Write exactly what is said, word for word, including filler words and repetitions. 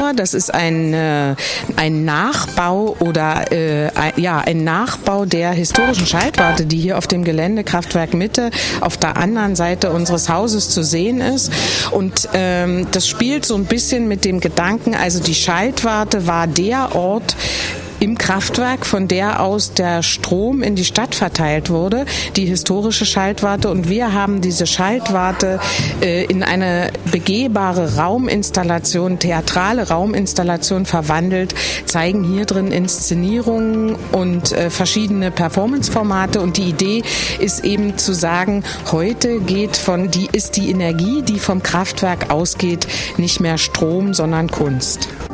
Tor. Das ist ein, äh, ein Nachbau oder äh, ein, ja, ein Nachbau der historischen Schaltwarte, die hier auf dem Gelände Kraftwerk Mitte auf der anderen Seite unseres Hauses zu sehen ist. Und ähm, das spielt so ein bisschen mit dem Gedanken, also die Schaltwarte war der Ort im Kraftwerk, von der aus der Strom in die Stadt verteilt wurde, die historische Schaltwarte. Und wir haben diese Schaltwarte äh, in eine begehbare Rauminstallation, theatrale Rauminstallation verwandelt, zeigen hier drin Inszenierungen und äh, verschiedene Performanceformate. Und die Idee ist eben zu sagen, heute geht von, die ist die Energie, die vom Kraftwerk ausgeht, nicht mehr Strom, sondern Kunst.